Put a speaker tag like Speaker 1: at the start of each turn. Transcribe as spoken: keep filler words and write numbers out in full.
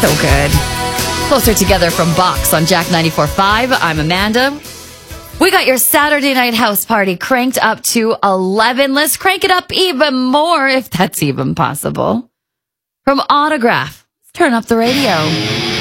Speaker 1: So good. Closer Together from Box on Jack ninety-four point five. I'm Amanda. We got your Saturday night house party cranked up to eleven. Let's crank it up even more, if that's even possible. From Autograph, turn up the radio.